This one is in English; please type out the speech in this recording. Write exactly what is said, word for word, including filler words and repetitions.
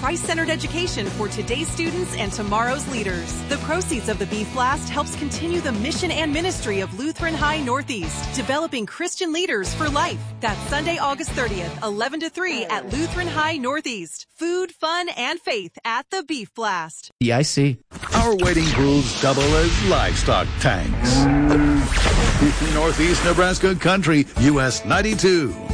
Christ-centered education for today's students and tomorrow's leaders. The proceeds of the Beef Blast helps continue the mission and ministry of Lutheran High Northeast, developing Christian leaders for life. That's Sunday, August thirtieth, eleven to three at Lutheran High Northeast. Food, fun, and faith at the Beef Blast. Yeah, I see. Our wading pools double as livestock tanks. Northeast Nebraska Country, U S ninety-two.